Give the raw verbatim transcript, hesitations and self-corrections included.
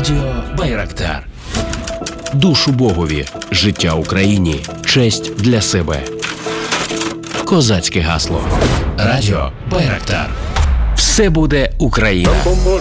Радіо Байрактар. Душу Богові, життя Україні, честь для себе. Козацьке гасло. Радіо Байрактар. Все буде Україна.